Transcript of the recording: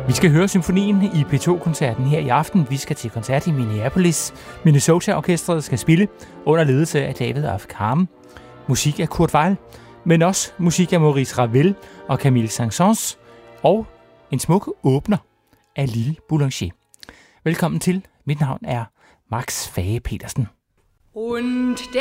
Vi skal høre symfonien i P2-koncerten her i aften. Vi skal til koncert i Minneapolis. Minnesota-orkestret skal spille under ledelse af David Afkham. Musik af Kurt Weill, men også musik af Maurice Ravel og Camille Saint-Saëns, og en smuk åbner af Lille Boulanger. Velkommen til. Mit navn er Max Fage Petersen. Und